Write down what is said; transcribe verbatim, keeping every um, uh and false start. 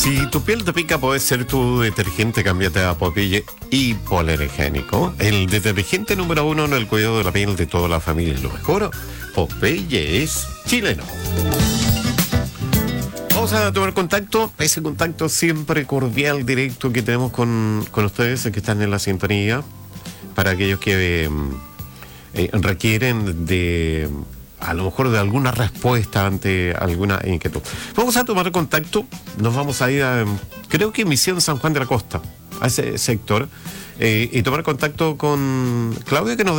Si tu piel te pica, puede ser tu detergente. Cámbiate a Popeye hipoalergénico. El detergente número uno en el cuidado de la piel de toda la familia. Lo mejor, Popeye es chileno. Vamos a tomar contacto, ese contacto siempre cordial, directo que tenemos con, con ustedes que están en la sintonía, para aquellos que eh, requieren de, a lo mejor, de alguna respuesta ante alguna inquietud. Vamos a tomar contacto, nos vamos a ir a, creo que Misión San Juan de la Costa, a ese sector, eh, y tomar contacto con Claudia, que nos